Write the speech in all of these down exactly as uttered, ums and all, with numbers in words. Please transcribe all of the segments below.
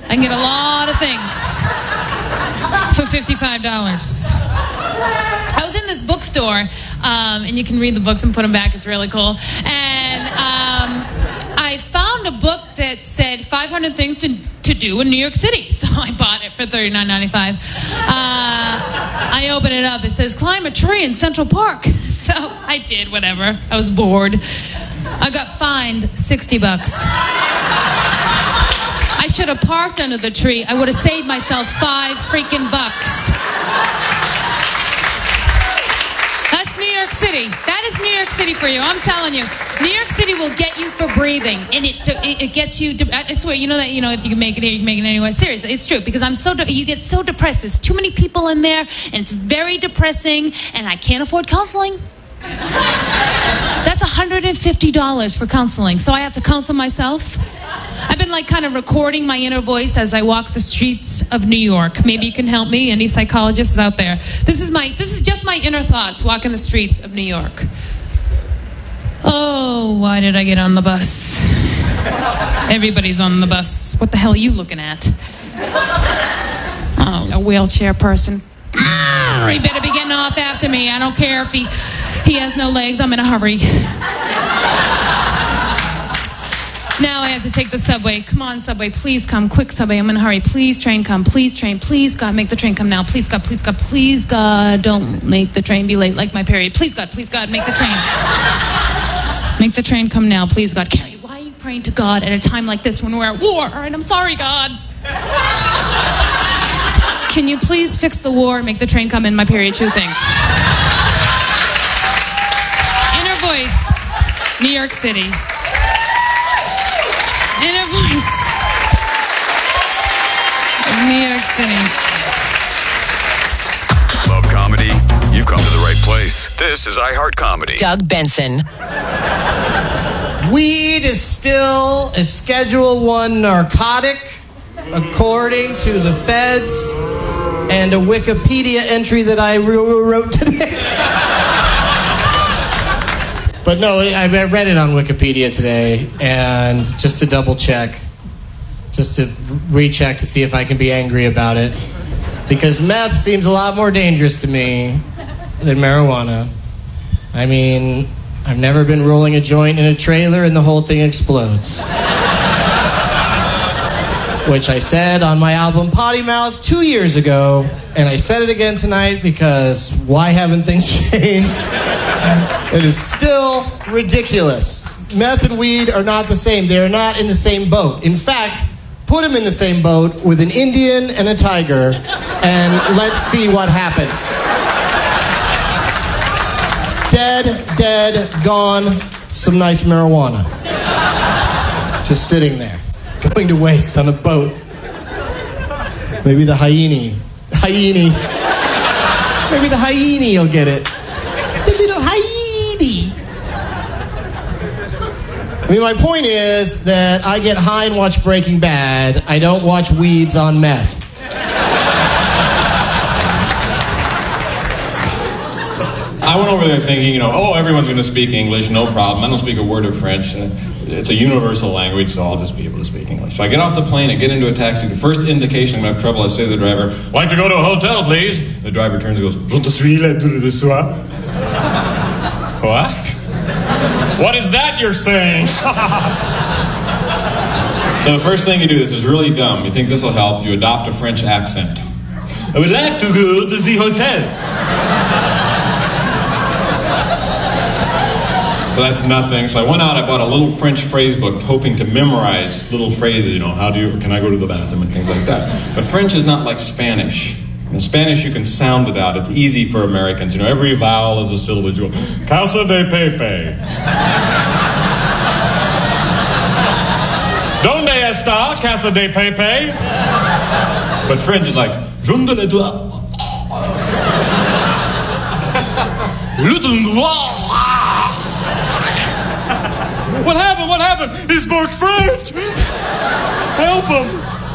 I can get a lot of things for fifty-five dollars. I was in this bookstore, um, and you can read the books and put them back. It's really cool. And um, I found a book that said five hundred things to, to do in New York City. So I bought it for thirty-nine ninety-five. Uh, I open it up. It says, climb a tree in Central Park. So I did whatever. I was bored. I got fined sixty bucks. I should have parked under the tree. I would have saved myself five freaking bucks. That's New York City. That is New York City for you. I'm telling you. New York City will get you for breathing. And it it, it gets you, de- I swear, you know that, you know, if you can make it here, you can make it anywhere. Seriously, it's true. Because I'm so, de- you get so depressed. There's too many people in there, and it's very depressing, and I can't afford counseling. That's one hundred fifty dollars for counseling. So I have to counsel myself. I've been like kind of recording my inner voice as I walk the streets of New York. Maybe you can help me. Any psychologists out there? This is my this is just my inner thoughts walking the streets of New York. Oh, why did I get on the bus? Everybody's on the bus. What the hell are you looking at? Oh, a wheelchair person. Ah, he better be getting off after me. I don't care if he he has no legs. I'm in a hurry. Now I have to take the subway. Come on, subway. Please come. Quick, subway. I'm in a hurry. Please, train, come. Please, train. Please, God, make the train come now. Please, God. Please, God. Please, God, don't make the train be late like my period. Please, God. Please, God, make the train. Make the train come now. Please, God. Carrie, why are you praying to God at a time like this when we're at war? And I'm sorry, God. Can you please fix the war and make the train come in my period two thing? Inner voice, New York City. Inner voice, New York City. Love comedy? You've come to the right place. This is iHeart Comedy. Doug Benson. Weed is still a Schedule One narcotic, according to the feds and a Wikipedia entry that I wrote today. But no, I read it on Wikipedia today, and just to double check, just to recheck to see if I can be angry about it, because meth seems a lot more dangerous to me than marijuana. I mean, I've never been rolling a joint in a trailer and the whole thing explodes. Which I said on my album Potty Mouth two years ago, and I said it again tonight because why haven't things changed? It is still ridiculous. Meth and weed are not the same. They are not in the same boat. In fact, put them in the same boat with an Indian and a tiger, and let's see what happens. Dead, dead, gone, some nice marijuana. Just sitting there, going to waste on a boat. Maybe the hyena. Hyena. Maybe the hyena will get it. The little hyena. I mean, my point is that I get high and watch Breaking Bad. I don't watch weeds on meth. I went over there thinking, you know, oh, everyone's going to speak English, no problem. I don't speak a word of French. It's a universal language, so I'll just be able to speak English. So I get off the plane, I get into a taxi. The first indication I'm going to have trouble, I say to the driver, like to go to a hotel, please. The driver turns and goes, je suis là de soir. What? What is that you're saying? So the first thing you do, this is really dumb. You think this will help, you adopt a French accent. I would like to go to the hotel. So that's nothing. So I went out, I bought a little French phrase book hoping to memorize little phrases, you know, how do you, can I go to the bathroom and things like that. But French is not like Spanish. In Spanish, you can sound it out. It's easy for Americans. You know, every vowel is a syllable. You go, Casa de Pepe. Donde está Casa de Pepe? But French is like, Junde le doigt. What happened? What happened? He spoke French! Help him!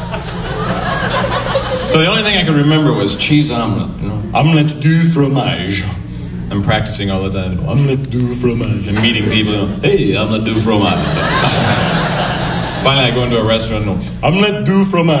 So the only thing I could remember was cheese omelet. You know? Omelette du fromage. I'm practicing all the time. Omelette du fromage. I'm meeting people. You know, hey, omelette du fromage. Finally, I go into a restaurant. No, omelette du fromage.